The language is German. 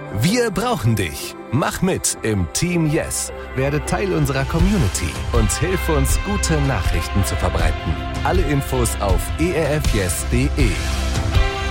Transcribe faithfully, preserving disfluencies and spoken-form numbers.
Wir brauchen dich. Mach mit im Team Yes. Werde Teil unserer Community und hilf uns, gute Nachrichten zu verbreiten. Alle Infos auf e r f yes punkt d e.